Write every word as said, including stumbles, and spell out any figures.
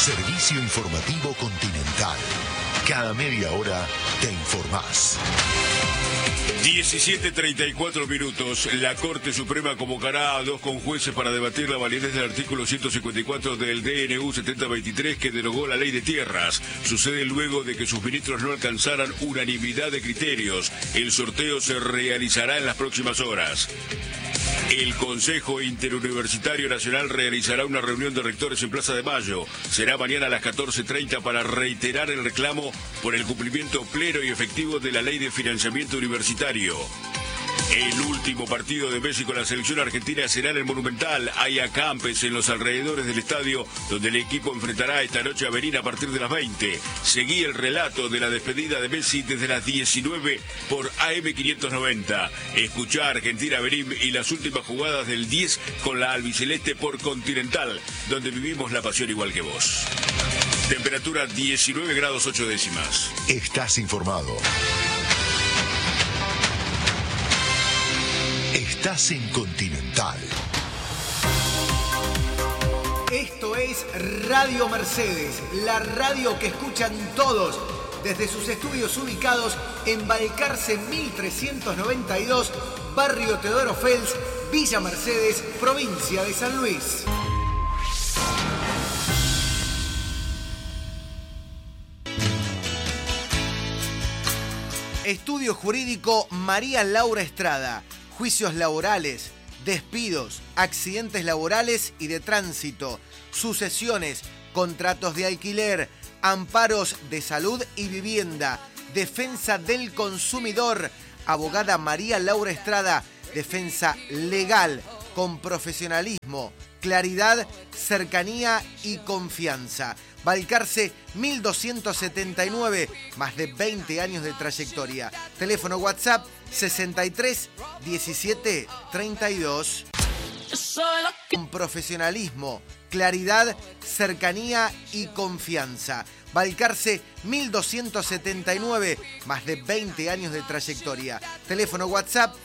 Servicio informativo Continental. Cada media hora te informás. diecisiete treinta y cuatro minutos. La Corte Suprema convocará a dos conjueces para debatir la validez del artículo ciento cincuenta y cuatro del D N U setenta veintitrés que derogó la ley de tierras. Sucede luego de que sus ministros no alcanzaran unanimidad de criterios. El sorteo se realizará en las próximas horas. El Consejo Interuniversitario Nacional realizará una reunión de rectores en Plaza de Mayo. Será mañana a las catorce treinta para reiterar el reclamo por el cumplimiento pleno y efectivo de la Ley de Financiamiento Universitario. El último partido de Messi con la selección argentina será en el Monumental. Hay acampes en los alrededores del estadio, donde el equipo enfrentará esta noche a Benín a partir de las veinte. Seguí el relato de la despedida de Messi desde las diecinueve por A M quinientos noventa. Escuchá Argentina-Benín y las últimas jugadas del diez con la albiceleste por Continental, donde vivimos la pasión igual que vos. Temperatura diecinueve grados ocho décimas. Estás informado. Estás en Continental. Esto es Radio Mercedes, la radio que escuchan todos desde sus estudios ubicados en Balcarce mil trescientos noventa y dos, Barrio Teodoro Fels, Villa Mercedes, provincia de San Luis. Estudio Jurídico María Laura Estrada. Juicios laborales, despidos, accidentes laborales y de tránsito, sucesiones, contratos de alquiler, amparos de salud y vivienda, defensa del consumidor. Abogada María Laura Estrada, defensa legal con profesionalismo, claridad, cercanía y confianza. Balcarce mil doscientos setenta y nueve, más de veinte años de trayectoria. Teléfono WhatsApp sesenta y tres diecisiete treinta y dos. Con profesionalismo, claridad, cercanía y confianza. Balcarce mil doscientos setenta y nueve, más de veinte años de trayectoria. Teléfono WhatsApp